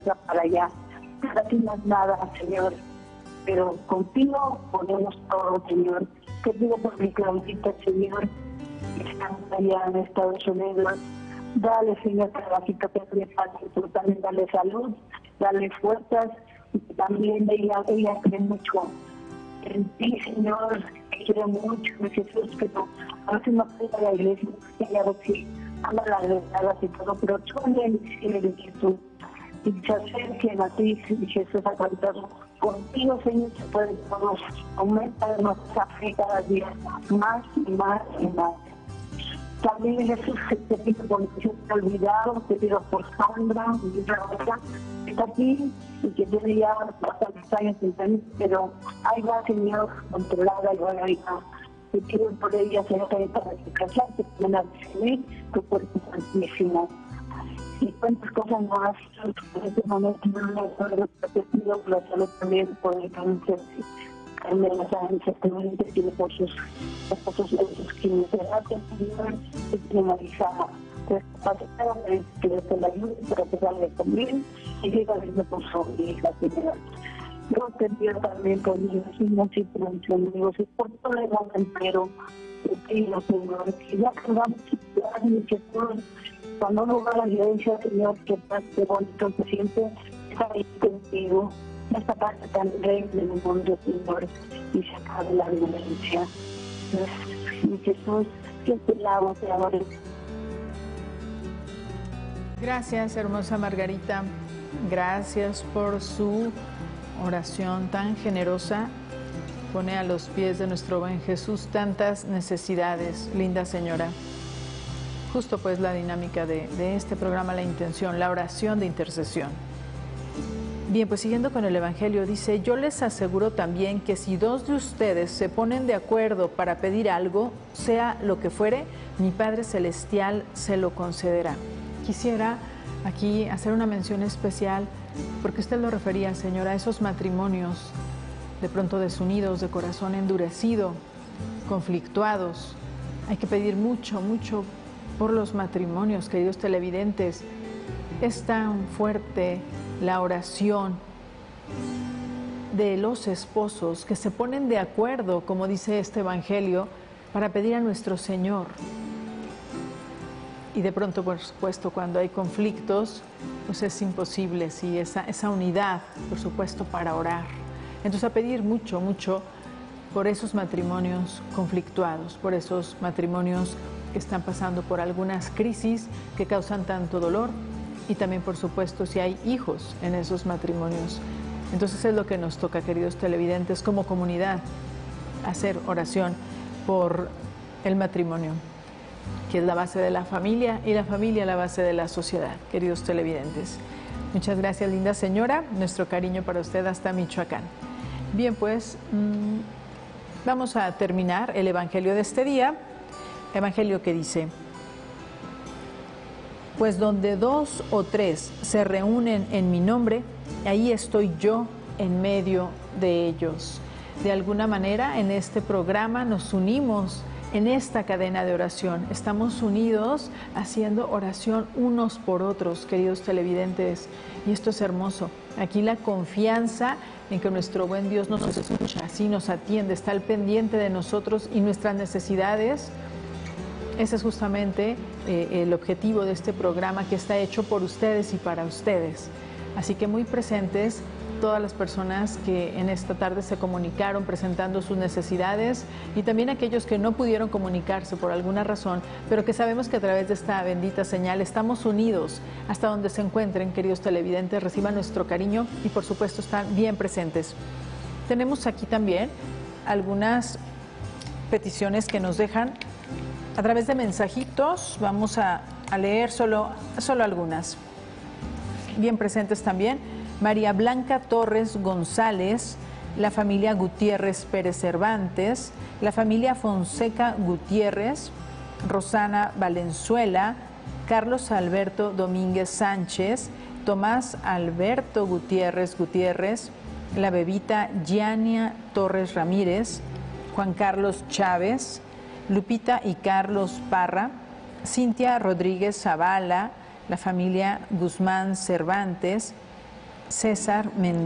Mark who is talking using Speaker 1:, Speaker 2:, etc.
Speaker 1: para allá. Para ti no es nada, Señor, pero contigo ponemos todo, Señor. Te pido por mi Claudita, Señor, que está allá en Estados Unidos. Dale, Señor, trabajito que le falta, pero también dale salud, dale fuerzas, y también ella cree mucho en ti, Señor, te quiero mucho, mi Jesús, pero a veces no puede ir a la iglesia, ella ve que ama las verdades y todo, pero tú le dices, Jesús, y se acerquen a ti, Jesús, a cantar contigo, Señor, se puede todo, aumenta nuestra fe cada día, más y más y más. También, Jesús, te pido por mi olvidado, te pido por Sandra, mi hija, que está aquí y que tiene ya bastantes años sin venir, pero ahí va, Señor, controlada, y va ahí va. Te pido por ella, Señor, también para que casarte, que me la recibí, tu cuerpo santísimo. Y cuántas cosas más, en este momento no me acuerdo, pero te pido por la salud también, por el cáncer. Carmela Sáenz, exactamente, tiene por sus quimioterapias, Señor, y tiene Marisama. Entonces, que te la ayude para que salga conmigo y siga viendo por su hija, Señor. Yo te pido también por mis vecinos y por mis amigos y por todo el mundo entero. Te pido, Señor, que ya podamos estudiar y que todos, cuando uno va a la iglesia, Señor, que qué bonito se siente estar ahí contigo. Esta parte tan reina del mundo, Señor, y se acabe la violencia. Mi Jesús, que te lavo, te adoro.
Speaker 2: Gracias, hermosa Margarita. Gracias por su oración tan generosa. Pone a los pies de nuestro buen Jesús tantas necesidades, linda señora. Justo pues la dinámica de este programa, la intención, la oración de intercesión. Bien, pues siguiendo con el Evangelio, dice, yo les aseguro también que si dos de ustedes se ponen de acuerdo para pedir algo, sea lo que fuere, mi Padre Celestial se lo concederá. Quisiera aquí hacer una mención especial, porque usted lo refería, señora, a esos matrimonios de pronto desunidos, de corazón endurecido, conflictuados. Hay que pedir mucho, mucho por los matrimonios, queridos televidentes. Es tan fuerte la oración de los esposos que se ponen de acuerdo, como dice este Evangelio, para pedir a nuestro Señor. Y de pronto, por supuesto, cuando hay conflictos, pues es imposible, sí, esa unidad, por supuesto, para orar. Entonces, a pedir mucho, mucho por esos matrimonios conflictuados, por esos matrimonios que están pasando por algunas crisis que causan tanto dolor, y también, por supuesto, si hay hijos en esos matrimonios. Entonces es lo que nos toca, queridos televidentes, como comunidad, hacer oración por el matrimonio, que es la base de la familia, y la familia la base de la sociedad, queridos televidentes. Muchas gracias, linda señora. Nuestro cariño para usted hasta Michoacán. Bien, pues vamos a terminar el Evangelio de este día. Evangelio que dice: pues donde 2 o 3 se reúnen en mi nombre, ahí estoy yo en medio de ellos. De alguna manera, en este programa nos unimos en esta cadena de oración. Estamos unidos haciendo oración unos por otros, queridos televidentes. Y esto es hermoso. Aquí la confianza en que nuestro buen Dios nos escucha, así nos atiende, está al pendiente de nosotros y nuestras necesidades. Ese es justamente el objetivo de este programa, que está hecho por ustedes y para ustedes. Así que muy presentes todas las personas que en esta tarde se comunicaron presentando sus necesidades, y también aquellos que no pudieron comunicarse por alguna razón, pero que sabemos que a través de esta bendita señal estamos unidos. Hasta donde se encuentren, queridos televidentes, reciban nuestro cariño y por supuesto están bien presentes. Tenemos aquí también algunas peticiones que nos dejan a través de mensajitos. Vamos a leer solo algunas. Bien presentes también: María Blanca Torres González, la familia Gutiérrez Pérez Cervantes, la familia Fonseca Gutiérrez, Rosana Valenzuela, Carlos Alberto Domínguez Sánchez, Tomás Alberto Gutiérrez, la bebita Yania Torres Ramírez, Juan Carlos Chávez, Lupita y Carlos Parra, Cintia Rodríguez Zavala, la familia Guzmán Cervantes, César Mendoza.